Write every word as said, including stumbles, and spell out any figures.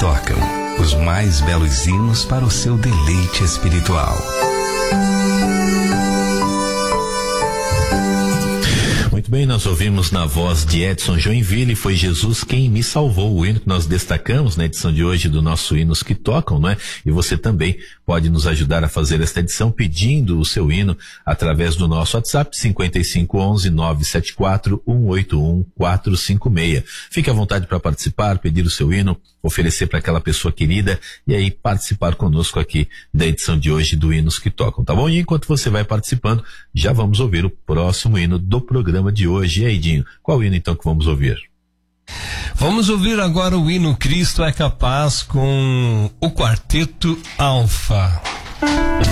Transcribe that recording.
tocam, os mais belos hinos para o seu deleite espiritual. Muito bem, nós ouvimos na voz de Edson Joinville, foi Jesus quem me salvou, o hino que nós destacamos na edição de hoje do nosso Hinos que Tocam, não é? E você também pode nos ajudar a fazer esta edição pedindo o seu hino através do nosso WhatsApp cinco cinco um um, nove sete quatro, um oito um, quatro cinco seis. Fique à vontade para participar, pedir o seu hino, oferecer para aquela pessoa querida e aí participar conosco aqui da edição de hoje do Hinos que Tocam, tá bom? E enquanto você vai participando, já vamos ouvir o próximo hino do programa de hoje. E aí, Dinho, qual hino então que vamos ouvir? Vamos ouvir agora o hino Cristo é Capaz com o Quarteto Alfa.